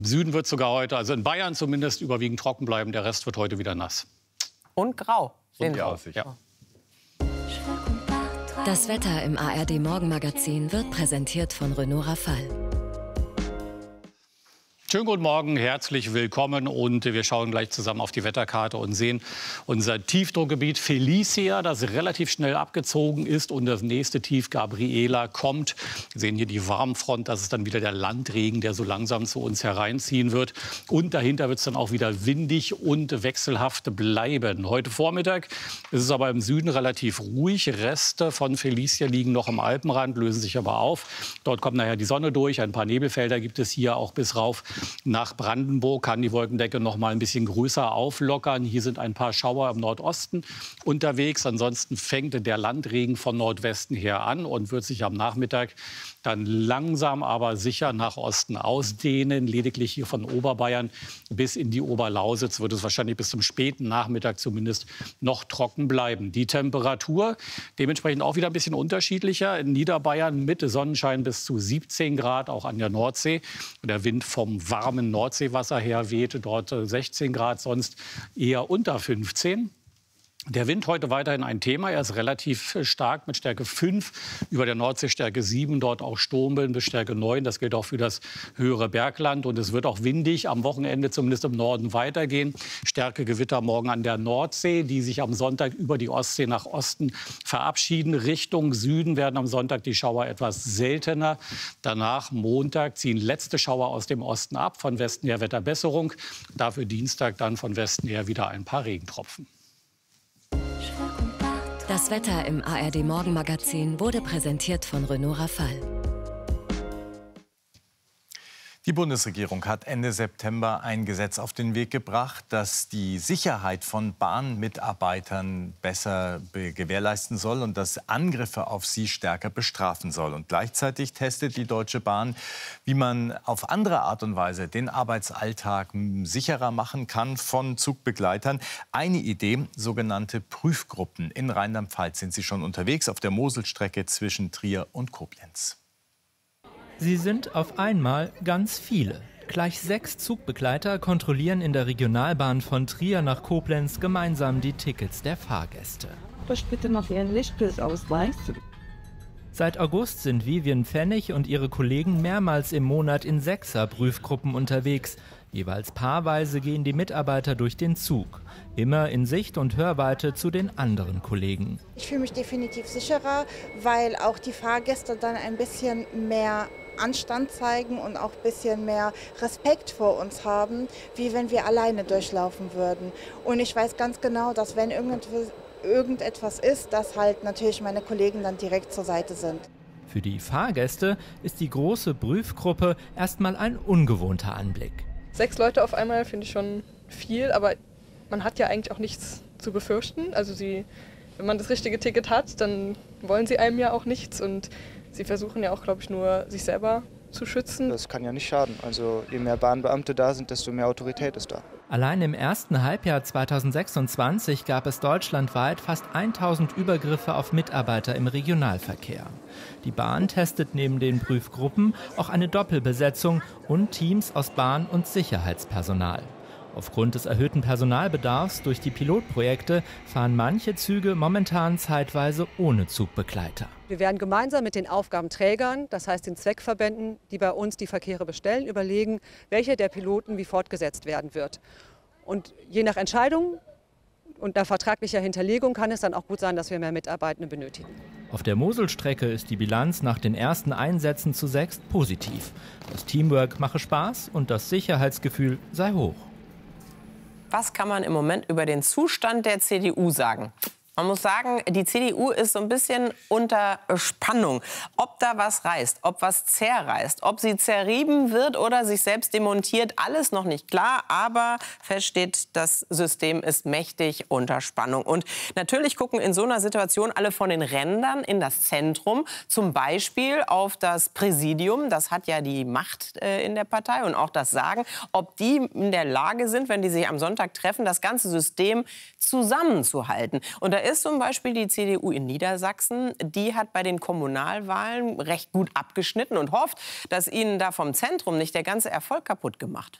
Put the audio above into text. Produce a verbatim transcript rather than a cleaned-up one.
Im Süden wird sogar heute, also in Bayern zumindest, überwiegend trocken bleiben. Der Rest wird heute wieder nass. Und grau. Und grau, ja. Das Wetter im A R D-Morgenmagazin wird präsentiert von Renault Rafale. Schönen guten Morgen, herzlich willkommen und wir schauen gleich zusammen auf die Wetterkarte und sehen unser Tiefdruckgebiet Felicia, das relativ schnell abgezogen ist, und das nächste Tief Gabriela kommt. Wir sehen hier die Warmfront, das ist dann wieder der Landregen, der so langsam zu uns hereinziehen wird, und dahinter wird es dann auch wieder windig und wechselhaft bleiben. Heute Vormittag ist es aber im Süden relativ ruhig, Reste von Felicia liegen noch am Alpenrand, lösen sich aber auf. Dort kommt nachher die Sonne durch, ein paar Nebelfelder gibt es hier auch bis rauf nach Brandenburg, kann die Wolkendecke noch mal ein bisschen größer auflockern. Hier sind ein paar Schauer im Nordosten unterwegs. Ansonsten fängt der Landregen von Nordwesten her an und wird sich am Nachmittag dann langsam aber sicher nach Osten ausdehnen. Lediglich hier von Oberbayern bis in die Oberlausitz wird es wahrscheinlich bis zum späten Nachmittag zumindest noch trocken bleiben. Die Temperatur dementsprechend auch wieder ein bisschen unterschiedlicher. In Niederbayern mit Sonnenschein bis zu siebzehn Grad, auch an der Nordsee. Der Wind vom warmen Nordseewasser her wehte dort sechzehn Grad, sonst eher unter fünfzehn. Der Wind heute weiterhin ein Thema. Er ist relativ stark mit Stärke fünf, über der Nordsee Stärke sieben, dort auch Sturmböen bis Stärke neun. Das gilt auch für das höhere Bergland. Und es wird auch windig am Wochenende zumindest im Norden weitergehen. Stärke Gewitter morgen an der Nordsee, die sich am Sonntag über die Ostsee nach Osten verabschieden. Richtung Süden werden am Sonntag die Schauer etwas seltener. Danach Montag ziehen letzte Schauer aus dem Osten ab. Von Westen her Wetterbesserung. Dafür Dienstag dann von Westen her wieder ein paar Regentropfen. Das Wetter im A R D-Morgenmagazin wurde präsentiert von Renault Rafale. Die Bundesregierung hat Ende September ein Gesetz auf den Weg gebracht, das die Sicherheit von Bahnmitarbeitern besser gewährleisten soll und das Angriffe auf sie stärker bestrafen soll. Und gleichzeitig testet die Deutsche Bahn, wie man auf andere Art und Weise den Arbeitsalltag sicherer machen kann von Zugbegleitern. Eine Idee, sogenannte Prüfgruppen. In Rheinland-Pfalz sind sie schon unterwegs auf der Moselstrecke zwischen Trier und Koblenz. Sie sind auf einmal ganz viele. Gleich sechs Zugbegleiter kontrollieren in der Regionalbahn von Trier nach Koblenz gemeinsam die Tickets der Fahrgäste. Ich bitte noch Ihren Lichtbildausweis. Seit August sind Vivian Pfennig und ihre Kollegen mehrmals im Monat in Sechser-Prüfgruppen unterwegs. Jeweils paarweise gehen die Mitarbeiter durch den Zug. Immer in Sicht- und Hörweite zu den anderen Kollegen. Ich fühle mich definitiv sicherer, weil auch die Fahrgäste dann ein bisschen mehr Anstand zeigen und auch ein bisschen mehr Respekt vor uns haben, wie wenn wir alleine durchlaufen würden. Und ich weiß ganz genau, dass wenn irgendetwas, irgendetwas ist, dass halt natürlich meine Kollegen dann direkt zur Seite sind. Für die Fahrgäste ist die große Prüfgruppe erstmal ein ungewohnter Anblick. Sechs Leute auf einmal finde ich schon viel, aber man hat ja eigentlich auch nichts zu befürchten. Also sie, wenn man das richtige Ticket hat, dann wollen sie einem ja auch nichts und sie versuchen ja auch, glaube ich, nur sich selber zu schützen. Das kann ja nicht schaden. Also je mehr Bahnbeamte da sind, desto mehr Autorität ist da. Allein im ersten Halbjahr zweitausendsechsundzwanzig gab es deutschlandweit fast tausend Übergriffe auf Mitarbeiter im Regionalverkehr. Die Bahn testet neben den Prüfgruppen auch eine Doppelbesetzung und Teams aus Bahn- und Sicherheitspersonal. Aufgrund des erhöhten Personalbedarfs durch die Pilotprojekte fahren manche Züge momentan zeitweise ohne Zugbegleiter. Wir werden gemeinsam mit den Aufgabenträgern, das heißt den Zweckverbänden, die bei uns die Verkehre bestellen, überlegen, welcher der Piloten wie fortgesetzt werden wird. Und je nach Entscheidung und nach vertraglicher Hinterlegung kann es dann auch gut sein, dass wir mehr Mitarbeitende benötigen. Auf der Moselstrecke ist die Bilanz nach den ersten Einsätzen zu sechs positiv. Das Teamwork mache Spaß und das Sicherheitsgefühl sei hoch. Was kann man im Moment über den Zustand der C D U sagen? Man muss sagen, die C D U ist so ein bisschen unter Spannung. Ob da was reißt, ob was zerreißt, ob sie zerrieben wird oder sich selbst demontiert, alles noch nicht klar. Aber fest steht, das System ist mächtig unter Spannung. Und natürlich gucken in so einer Situation alle von den Rändern in das Zentrum. Zum Beispiel auf das Präsidium. Das hat ja die Macht äh, in der Partei und auch das Sagen. Ob die in der Lage sind, wenn die sich am Sonntag treffen, das ganze System zusammenzuhalten. Und da ist ist zum Beispiel die C D U in Niedersachsen. Die hat bei den Kommunalwahlen recht gut abgeschnitten und hofft, dass ihnen da vom Zentrum nicht der ganze Erfolg kaputt gemacht wird.